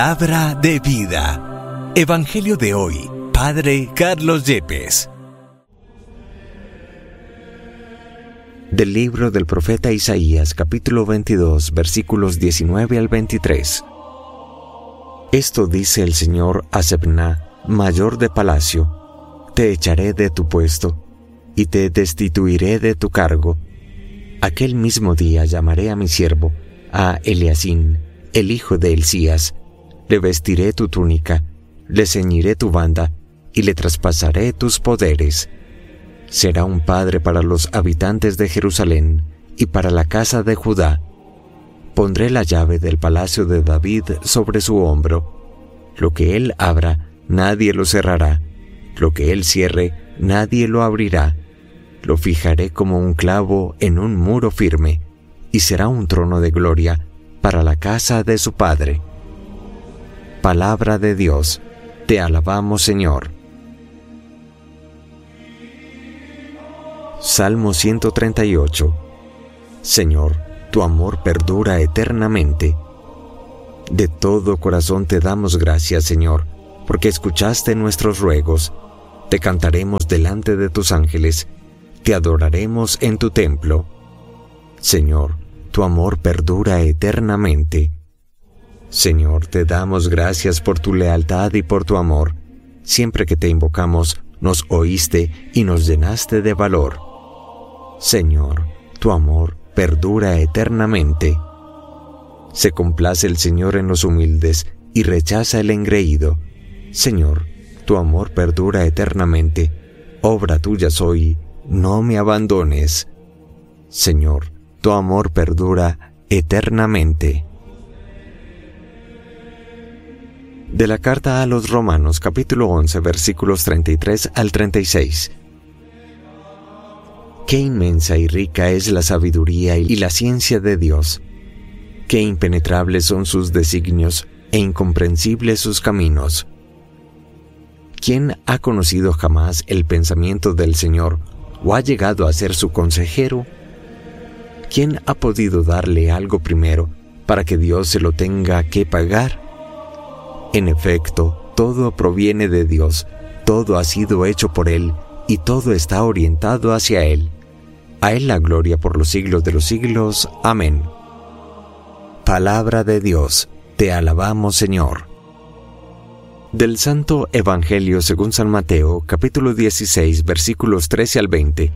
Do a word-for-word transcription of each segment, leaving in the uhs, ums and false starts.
Palabra de vida. Evangelio de hoy, Padre Carlos Yepes. Del libro del profeta Isaías, capítulo veintidós, versículos diecinueve al veintitrés. Esto dice el Señor a Sebna, mayor de palacio: te echaré de tu puesto, y te destituiré de tu cargo. Aquel mismo día llamaré a mi siervo, a Eliacín, el hijo de Hilcías. Le vestiré tu túnica, le ceñiré tu banda, y le traspasaré tus poderes. Será un padre para los habitantes de Jerusalén y para la casa de Judá. Pondré la llave del palacio de David sobre su hombro. Lo que él abra, nadie lo cerrará. Lo que él cierre, nadie lo abrirá. Lo fijaré como un clavo en un muro firme, y será un trono de gloria para la casa de su padre. Palabra de Dios. Te alabamos, Señor. Salmo ciento treinta y ocho. Señor, tu amor perdura eternamente. De todo corazón te damos gracias, Señor, porque escuchaste nuestros ruegos. Te cantaremos delante de tus ángeles, te adoraremos en tu templo. Señor, tu amor perdura eternamente. Señor, te damos gracias por tu lealtad y por tu amor. Siempre que te invocamos, nos oíste y nos llenaste de valor. Señor, tu amor perdura eternamente. Se complace el Señor en los humildes y rechaza el engreído. Señor, tu amor perdura eternamente. Obra tuya soy, no me abandones. Señor, tu amor perdura eternamente. De la carta a los Romanos, capítulo once, versículos treinta y tres al treinta y seis. Qué inmensa y rica es la sabiduría y la ciencia de Dios. Qué impenetrables son sus designios e incomprensibles sus caminos. ¿Quién ha conocido jamás el pensamiento del Señor o ha llegado a ser su consejero? ¿Quién ha podido darle algo primero para que Dios se lo tenga que pagar? En efecto, todo proviene de Dios, todo ha sido hecho por Él, y todo está orientado hacia Él. A Él la gloria por los siglos de los siglos. Amén. Palabra de Dios, te alabamos, Señor. Del Santo Evangelio según San Mateo, capítulo dieciséis, versículos trece al veinte.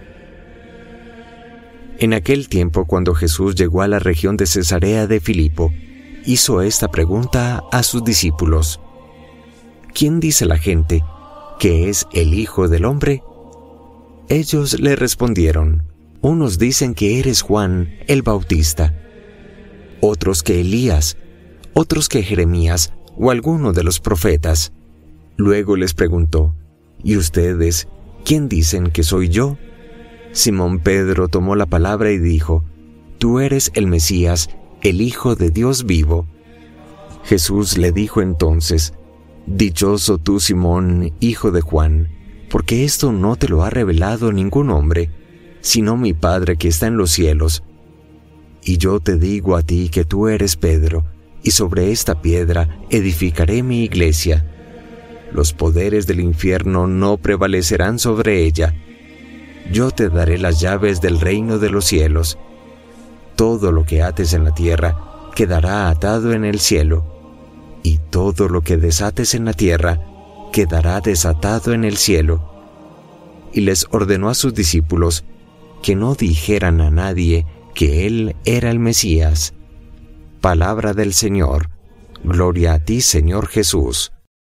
En aquel tiempo, cuando Jesús llegó a la región de Cesarea de Filipo, hizo esta pregunta a sus discípulos: ¿quién dice la gente que es el Hijo del Hombre? Ellos le respondieron: unos dicen que eres Juan el Bautista, otros que Elías, otros que Jeremías o alguno de los profetas. Luego les preguntó: ¿y ustedes quién dicen que soy yo? Simón Pedro tomó la palabra y dijo: tú eres el Mesías, el Hijo de Dios vivo. Jesús le dijo entonces: dichoso tú, Simón, hijo de Juan, porque esto no te lo ha revelado ningún hombre, sino mi Padre que está en los cielos. Y yo te digo a ti que tú eres Pedro, y sobre esta piedra edificaré mi iglesia. Los poderes del infierno no prevalecerán sobre ella. Yo te daré las llaves del reino de los cielos. Todo lo que ates en la tierra quedará atado en el cielo, y todo lo que desates en la tierra quedará desatado en el cielo. Y les ordenó a sus discípulos que no dijeran a nadie que Él era el Mesías. Palabra del Señor. Gloria a ti, Señor Jesús.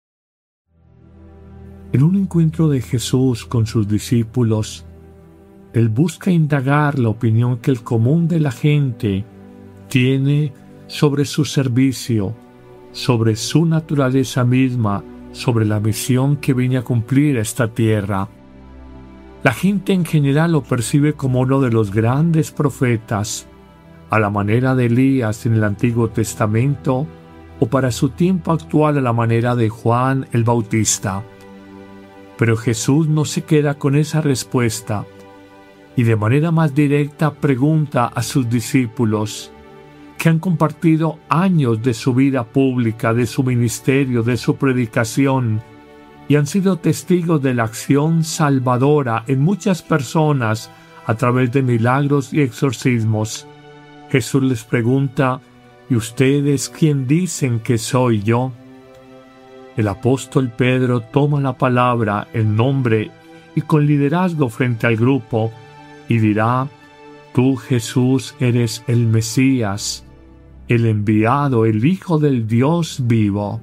En un encuentro de Jesús con sus discípulos, Él busca indagar la opinión que el común de la gente tiene sobre su servicio, sobre su naturaleza misma, sobre la misión que viene a cumplir esta tierra. La gente en general lo percibe como uno de los grandes profetas, a la manera de Elías en el Antiguo Testamento, o para su tiempo actual a la manera de Juan el Bautista. Pero Jesús no se queda con esa respuesta, y de manera más directa pregunta a sus discípulos: que han compartido años de su vida pública, de su ministerio, de su predicación, y han sido testigos de la acción salvadora en muchas personas a través de milagros y exorcismos. Jesús les pregunta: ¿y ustedes quién dicen que soy yo? El apóstol Pedro toma la palabra en nombre y con liderazgo frente al grupo y dirá: tú, Jesús, eres el Mesías, el enviado, el Hijo del Dios vivo.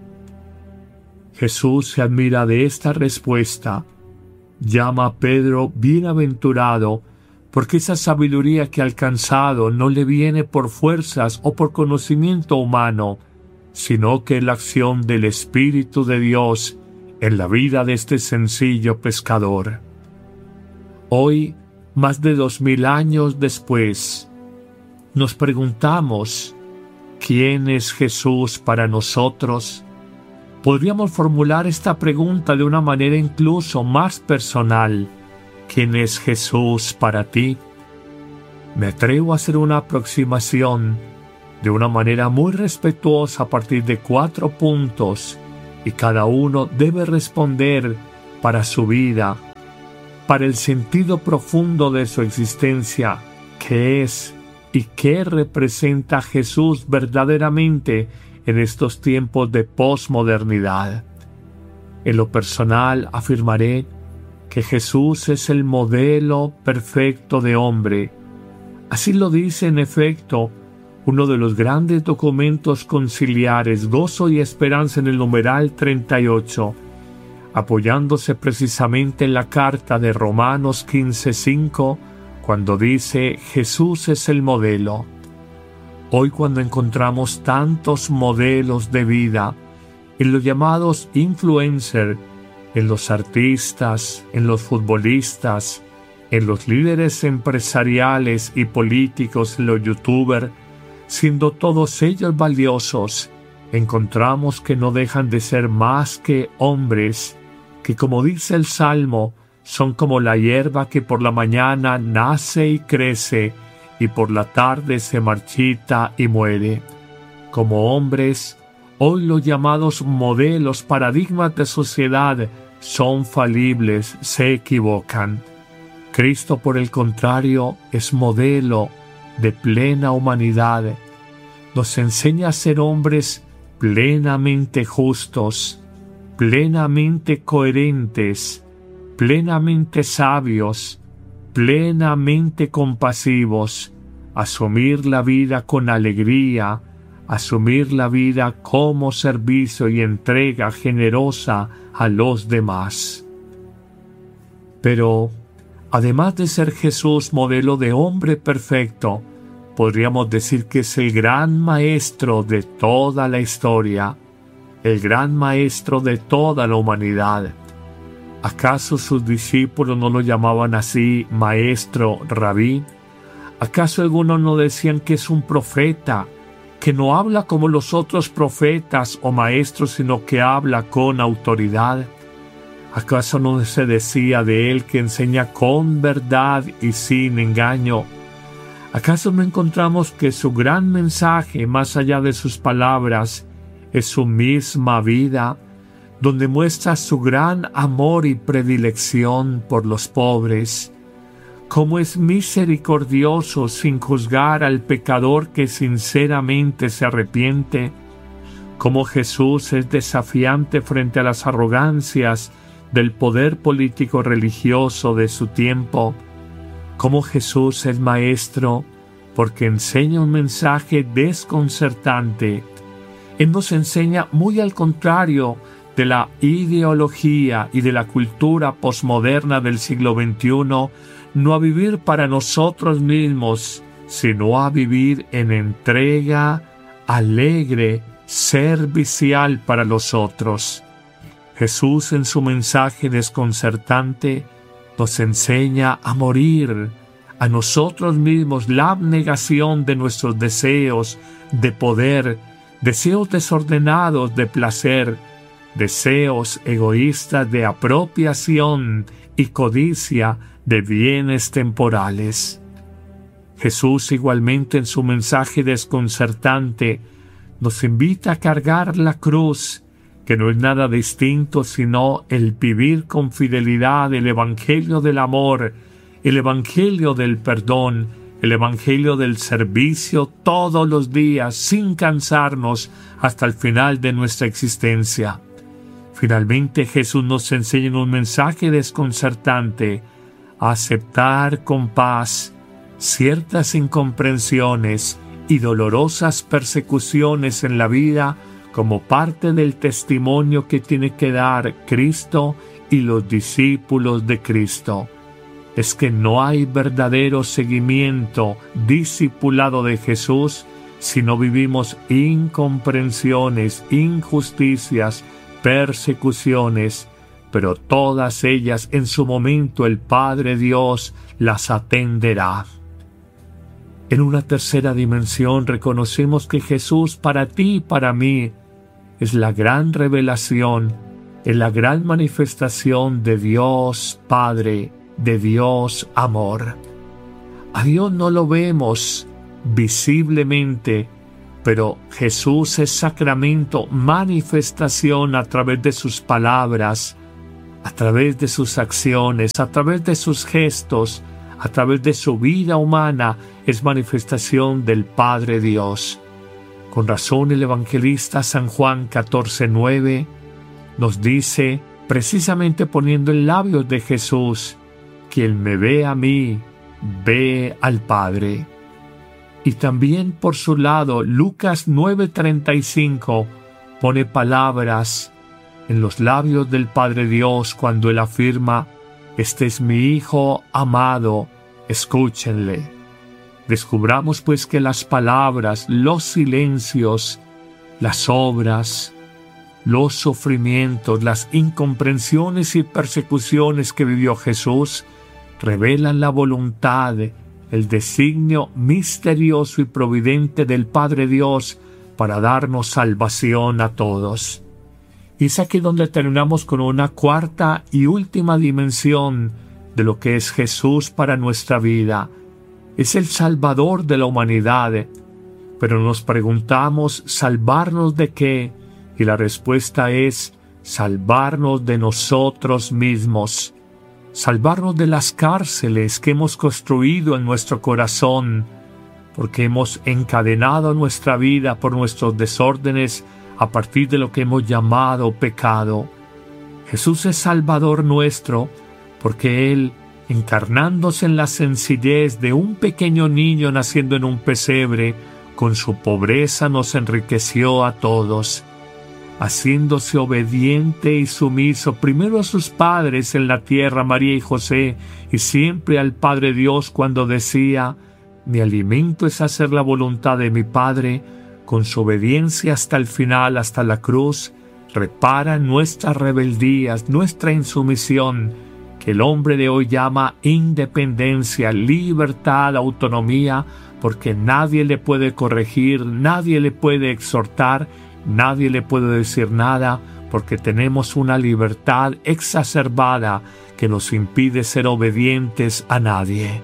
Jesús se admira de esta respuesta. Llama a Pedro bienaventurado, porque esa sabiduría que ha alcanzado no le viene por fuerzas o por conocimiento humano, sino que es la acción del Espíritu de Dios en la vida de este sencillo pescador. Hoy, más de dos mil años después, nos preguntamos: ¿quién es Jesús para nosotros? Podríamos formular esta pregunta de una manera incluso más personal: ¿quién es Jesús para ti? Me atrevo a hacer una aproximación de una manera muy respetuosa a partir de cuatro puntos, y cada uno debe responder para su vida, para el sentido profundo de su existencia, qué es y qué representa Jesús verdaderamente en estos tiempos de posmodernidad. En lo personal afirmaré que Jesús es el modelo perfecto de hombre. Así lo dice en efecto uno de los grandes documentos conciliares, Gozo y Esperanza, en el numeral treinta y ocho, apoyándose precisamente en la carta de Romanos quince cinco, cuando dice: Jesús es el modelo. Hoy, cuando encontramos tantos modelos de vida en los llamados influencers, en los artistas, en los futbolistas, en los líderes empresariales y políticos, en los youtubers, siendo todos ellos valiosos, encontramos que no dejan de ser más que hombres, que, como dice el Salmo, son como la hierba que por la mañana nace y crece, y por la tarde se marchita y muere. Como hombres, hoy los llamados modelos, paradigmas de sociedad, son falibles, se equivocan. Cristo, por el contrario, es modelo de plena humanidad. Nos enseña a ser hombres plenamente justos, plenamente coherentes, plenamente sabios, plenamente compasivos, asumir la vida con alegría, asumir la vida como servicio y entrega generosa a los demás. Pero, además de ser Jesús modelo de hombre perfecto, podríamos decir que es el gran maestro de toda la historia, el gran maestro de toda la humanidad. ¿Acaso sus discípulos no lo llamaban así, maestro, rabí? ¿Acaso algunos no decían que es un profeta, que no habla como los otros profetas o maestros, sino que habla con autoridad? ¿Acaso no se decía de él que enseña con verdad y sin engaño? ¿Acaso no encontramos que su gran mensaje, más allá de sus palabras, es su misma vida, donde muestra su gran amor y predilección por los pobres? Cómo es misericordioso sin juzgar al pecador que sinceramente se arrepiente. Cómo Jesús es desafiante frente a las arrogancias del poder político religioso de su tiempo. Cómo Jesús es maestro porque enseña un mensaje desconcertante. Él nos enseña muy al contrario de la ideología y de la cultura posmoderna del siglo veintiuno, no a vivir para nosotros mismos, sino a vivir en entrega alegre, servicial para los otros. Jesús, en su mensaje desconcertante, nos enseña a morir a nosotros mismos, la abnegación de nuestros deseos de poder, deseos desordenados de placer, deseos egoístas de apropiación y codicia de bienes temporales. Jesús igualmente en su mensaje desconcertante nos invita a cargar la cruz, que no es nada distinto sino el vivir con fidelidad el evangelio del amor, el evangelio del perdón, el evangelio del servicio todos los días sin cansarnos hasta el final de nuestra existencia. Finalmente Jesús nos enseña en un mensaje desconcertante a aceptar con paz ciertas incomprensiones y dolorosas persecuciones en la vida como parte del testimonio que tiene que dar Cristo y los discípulos de Cristo. Es que no hay verdadero seguimiento discipulado de Jesús si no vivimos incomprensiones, injusticias, persecuciones, pero todas ellas en su momento el Padre Dios las atenderá. En una tercera dimensión reconocemos que Jesús para ti y para mí es la gran revelación, es la gran manifestación de Dios Padre, de Dios amor. A Dios no lo vemos visiblemente, pero Jesús es sacramento, manifestación a través de sus palabras, a través de sus acciones, a través de sus gestos, a través de su vida humana, es manifestación del Padre Dios. Con razón el evangelista San Juan catorce nueve nos dice, precisamente poniendo en labios de Jesús, quien me ve a mí, ve al Padre. Y también por su lado, Lucas nueve treinta y cinco pone palabras en los labios del Padre Dios cuando Él afirma, este es mi Hijo amado, escúchenle. Descubramos pues que las palabras, los silencios, las obras, los sufrimientos, las incomprensiones y persecuciones que vivió Jesús revelan la voluntad, el designio misterioso y providente del Padre Dios para darnos salvación a todos. Y es aquí donde terminamos con una cuarta y última dimensión de lo que es Jesús para nuestra vida. Es el Salvador de la humanidad, pero nos preguntamos, ¿salvarnos de qué? Y la respuesta es, salvarnos de nosotros mismos, salvarnos de las cárceles que hemos construido en nuestro corazón, porque hemos encadenado nuestra vida por nuestros desórdenes a partir de lo que hemos llamado pecado. Jesús es Salvador nuestro, porque Él, encarnándose en la sencillez de un pequeño niño naciendo en un pesebre, con su pobreza nos enriqueció a todos, haciéndose obediente y sumiso primero a sus padres en la tierra, María y José, y siempre al Padre Dios cuando decía, mi alimento es hacer la voluntad de mi Padre. Con su obediencia hasta el final, hasta la cruz, repara nuestras rebeldías, nuestra insumisión, que el hombre de hoy llama independencia, libertad, autonomía, porque nadie le puede corregir, nadie le puede exhortar, nadie le puede decir nada, porque tenemos una libertad exacerbada que nos impide ser obedientes a nadie.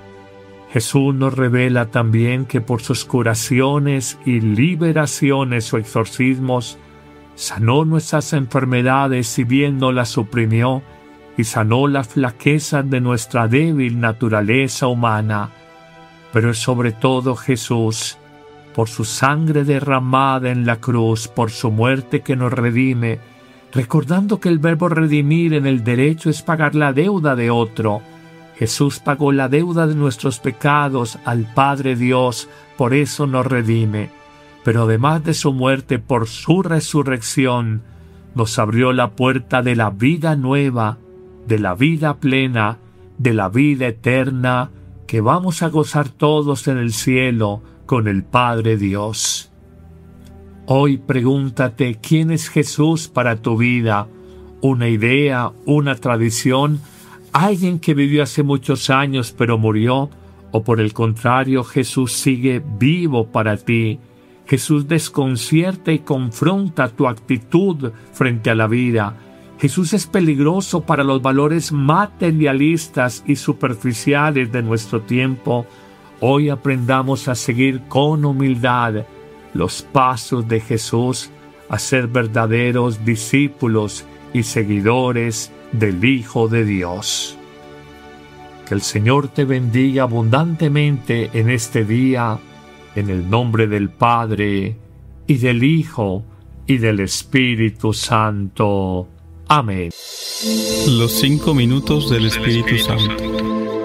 Jesús nos revela también que por sus curaciones y liberaciones o exorcismos sanó nuestras enfermedades si bien no las suprimió, y sanó la flaqueza de nuestra débil naturaleza humana. Pero es sobre todo Jesús, por su sangre derramada en la cruz, por su muerte que nos redime, recordando que el verbo redimir en el derecho es pagar la deuda de otro. Jesús pagó la deuda de nuestros pecados al Padre Dios, por eso nos redime. Pero además de su muerte, por su resurrección, nos abrió la puerta de la vida nueva, de la vida plena, de la vida eterna, que vamos a gozar todos en el cielo con el Padre Dios. Hoy pregúntate, ¿quién es Jesús para tu vida? ¿Una idea, una tradición? ¿Alguien que vivió hace muchos años pero murió? ¿O por el contrario, Jesús sigue vivo para ti? Jesús desconcierta y confronta tu actitud frente a la vida. Jesús es peligroso para los valores materialistas y superficiales de nuestro tiempo. hoy aprendamos a seguir con humildad los pasos de Jesús, a ser verdaderos discípulos y seguidores del Hijo de Dios. Que el Señor te bendiga abundantemente en este día, en el nombre del Padre, y del Hijo, y del Espíritu Santo. Amén. Los cinco minutos del Espíritu Santo.